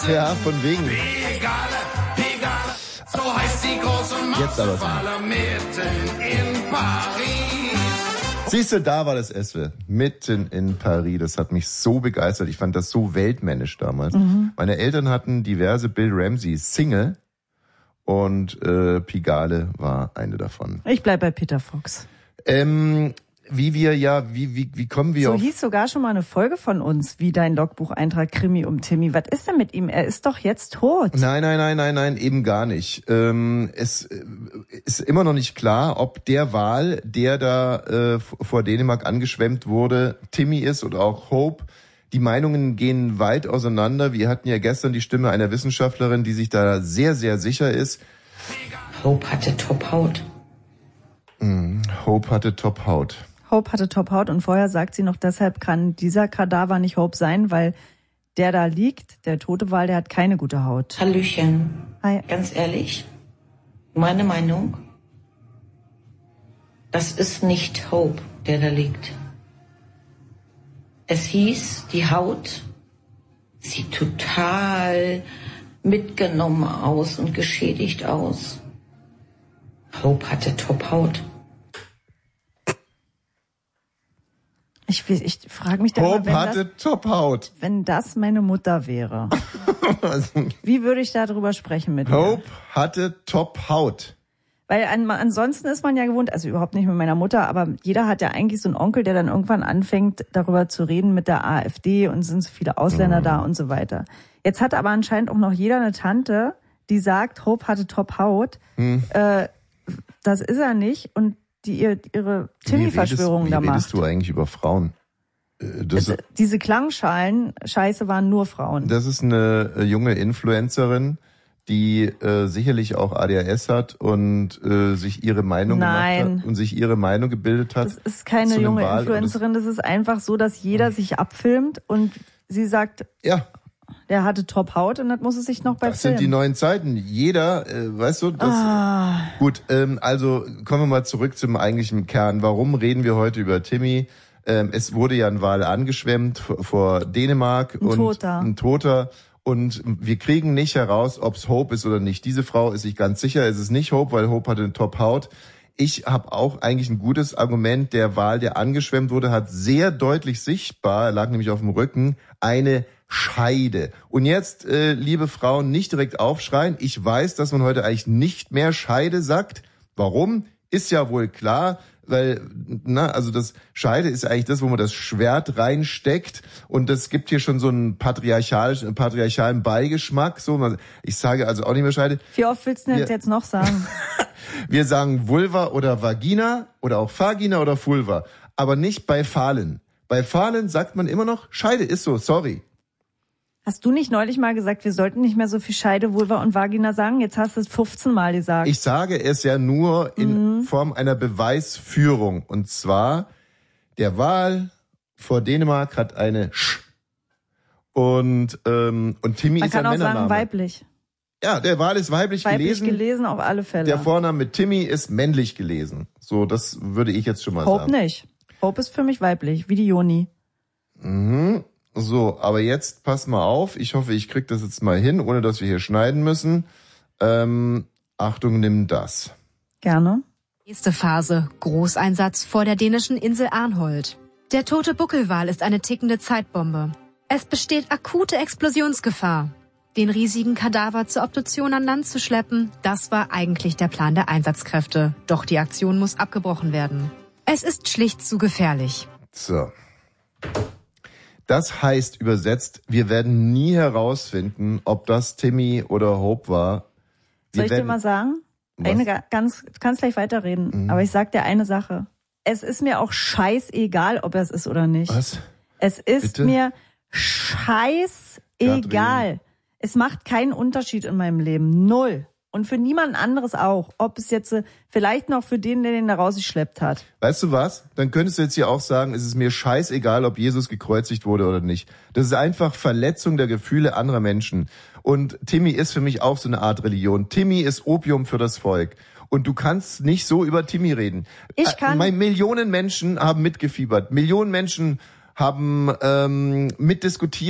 Ja, von wegen. Pigalle, Pigalle, so heißt die große Jetzt aber Matzefalle mitten in Paris. Siehst du, da war das Eswe, mitten in Paris. Das hat mich so begeistert. Ich fand das so weltmännisch damals. Meine Eltern hatten diverse Bill Ramsey Single und Pigalle war eine davon. Ich bleib bei Peter Fox. Wie kommen wir so auf... So hieß sogar schon mal eine Folge von uns, wie dein Logbucheintrag Krimi um Timmy. Was ist denn mit ihm? Er ist doch jetzt tot. Nein, eben gar nicht. Es ist immer noch nicht klar, ob der Wal, der da vor Dänemark angeschwemmt wurde, Timmy ist oder auch Hope. Die Meinungen gehen weit auseinander. Wir hatten ja gestern die Stimme einer Wissenschaftlerin, die sich da sehr, sehr sicher ist. Hope hatte Top-Haut. Hope hatte Top-Haut. Hope hatte Top-Haut und vorher sagt sie noch, deshalb kann dieser Kadaver nicht Hope sein, weil der da liegt, der tote Wal, der hat keine gute Haut. Hallöchen. Hi. Ganz ehrlich, meine Meinung, das ist nicht Hope, der da liegt. Es hieß, die Haut sieht total mitgenommen aus und geschädigt aus. Hope hatte Top-Haut. Ich frage mich da Hope immer, hatte Top-Haut. Wenn das meine Mutter wäre, wie würde ich darüber sprechen mit ihr? Hope hatte Top-Haut. Weil ansonsten ist man ja gewohnt, also überhaupt nicht mit meiner Mutter, aber jeder hat ja eigentlich so einen Onkel, der dann irgendwann anfängt, darüber zu reden mit der AfD und sind so viele Ausländer da und so weiter. Jetzt hat aber anscheinend auch noch jeder eine Tante, die sagt, Hope hatte Top-Haut. Das ist er nicht und die ihre Timmy-Verschwörung da macht. Wie redest du eigentlich über Frauen? Diese Klangschalen-Scheiße waren nur Frauen. Das ist eine junge Influencerin, die sicherlich auch ADHS hat und sich ihre Meinung gemacht hat und sich ihre Meinung gebildet hat. Das ist keine junge Influencerin, das ist einfach so, dass jeder sich abfilmt und sie sagt, ja, der hatte Top-Haut und das muss es sich noch bei Das sind die neuen Zeiten. Jeder, weißt du, das... Gut, also kommen wir mal zurück zum eigentlichen Kern. Warum reden wir heute über Timmy? Es wurde ja ein Wal angeschwemmt vor Dänemark. Ein Toter. Und wir kriegen nicht heraus, ob es Hope ist oder nicht. Diese Frau ist sich ganz sicher, es ist nicht Hope, weil Hope hatte eine Top-Haut. Ich habe auch eigentlich ein gutes Argument. Der Wal, der angeschwemmt wurde, hat sehr deutlich sichtbar, er lag nämlich auf dem Rücken, eine Scheide. Und jetzt, liebe Frauen, nicht direkt aufschreien. Ich weiß, dass man heute eigentlich nicht mehr Scheide sagt. Warum? Ist ja wohl klar, weil, also das Scheide ist eigentlich das, wo man das Schwert reinsteckt und das gibt hier schon so einen patriarchalen Beigeschmack. So, ich sage also auch nicht mehr Scheide. Wie oft willst du das jetzt noch sagen? Wir sagen Vulva oder Vagina oder auch Vagina oder Vulva, aber nicht bei Phalen. Bei Phalen sagt man immer noch Scheide, ist so, sorry. Hast du nicht neulich mal gesagt, wir sollten nicht mehr so viel Scheide, Vulva und Vagina sagen? Jetzt hast du es 15 Mal gesagt. Ich sage es ja nur in Form einer Beweisführung. Und zwar, der Wal vor Dänemark hat eine Sch. Und Timmy Man ist ein Männername. kann auch sagen weiblich. Ja, der Wal ist weiblich gelesen. Weiblich gelesen auf alle Fälle. Der Vorname mit Timmy ist männlich gelesen. So, das würde ich jetzt schon mal sagen. Hope nicht. Hope ist für mich weiblich, wie die Joni. So, aber jetzt pass mal auf. Ich hoffe, ich krieg das jetzt mal hin, ohne dass wir hier schneiden müssen. Achtung, nimm das. Gerne. Nächste Phase. Großeinsatz vor der dänischen Insel Arnhold. Der tote Buckelwal ist eine tickende Zeitbombe. Es besteht akute Explosionsgefahr. Den riesigen Kadaver zur Obduktion an Land zu schleppen, das war eigentlich der Plan der Einsatzkräfte. Doch die Aktion muss abgebrochen werden. Es ist schlicht zu gefährlich. So. Das heißt übersetzt, wir werden nie herausfinden, ob das Timmy oder Hope war. Soll ich dir mal sagen? Du kannst gleich weiterreden, aber ich sag dir eine Sache. Es ist mir auch scheißegal, ob er es ist oder nicht. Was? Es ist mir scheißegal. Es macht keinen Unterschied in meinem Leben. Null. Und für niemand anderes auch. Ob es jetzt vielleicht noch für den, der den da rausgeschleppt hat. Weißt du was? Dann könntest du jetzt hier auch sagen, es ist mir scheißegal, ob Jesus gekreuzigt wurde oder nicht. Das ist einfach Verletzung der Gefühle anderer Menschen. Und Timmy ist für mich auch so eine Art Religion. Timmy ist Opium für das Volk. Und du kannst nicht so über Timmy reden. Millionen Menschen haben mitgefiebert. Millionen Menschen haben mitdiskutiert.